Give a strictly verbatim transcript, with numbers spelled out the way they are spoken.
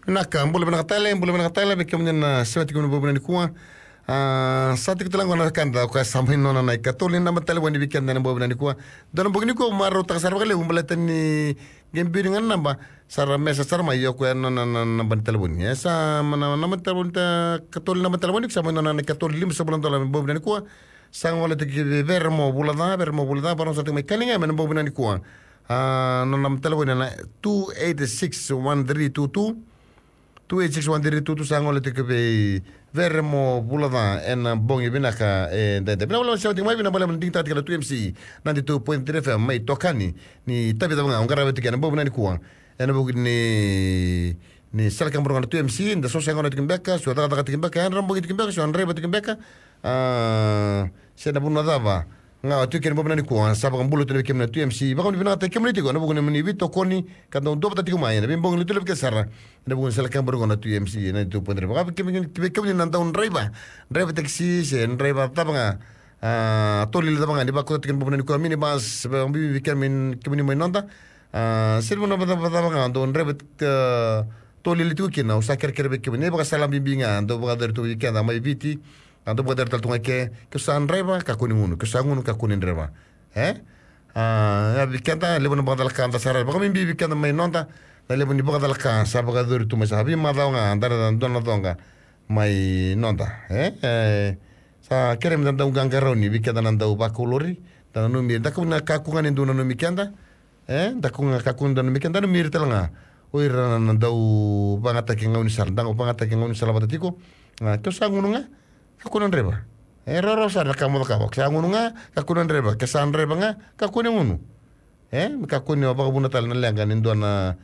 naka mbole bana katale mbole bana katale be kemnya na semati kuno bobo ni kuwa ah sati kitalang wana kanda ka samhin nona na katolin na matale wani weekend na bobo ni kuwa dan bogni ko maro ta sarwa kale umbala tani gembi dengan namba sara mesa sara mayo ko na na na ban telefon ya sa mana na telefon ta katolin na telefon sa nona na katolin lim sa bulan dola bobo ni kuwa sang wala te vermo bulada vermo bulada baron sa te mai kalinga men bobo ni kuwa ah nona telefon na two eight six one three two two two eight six one three two two sango le te ke vermo bulada en bongi binaka e de de bina wala sa te mai bina bala ding ta te la two M C ninety-two point three F M mai tokani ni tabi da nga ngara te ke na bobo na ni kuwa en bogo ni ni sala kam bronga two M C nda so sango le te kembeka so ta ta te kembeka en rambo te kembeka so andre te kembeka ah se na bunna dava nga tu ken bobo na ni kuwa sa ba kambulo te ke na two M C ba ko ni bina te kemli te ko na bogo ni vito koni kada do ta te ko mai na bim bongi le te ke sara na bukan sala kan bergona tu M C na tu pondre ba ke ke ke ni nanta un driver driver taxi se driver ta banga ah toli le banga ni ba ko te ken bobo ni ko mini bus ba bi bi ke min ke ni mai nanta ah se bona ba ba banga do un driver toli le tu ke na usa ker ker be ke ni ba sala bi binga do ba der tu ke na mai viti ando ba der tal tu ke ke sa driver ka ko ni uno ke sa uno ka ko ni driver eh ah ya bi kanta le bona ba dal kanta sara ba ko min bi bi ke na mai nanta Dale buni boka dal kan sa boka dur tu masa habi ma daunga andar dan don donga mai nonda eh eh sa kerem dan dau gangaroni bika dan dau bakulori dan no mir da kuna kakungan indu no mikanda eh da kunga kakun dan mikanda no mir telanga oira nan dau bangata ke ngauni sar dang bangata ke ngauni sala batatiko na to sangununga kakunan reba eh roro sa da kamo ka bok sangununga kakunan reba ke san reba nga kakunan unu eh kakun yo baka bunatal na lengan indu na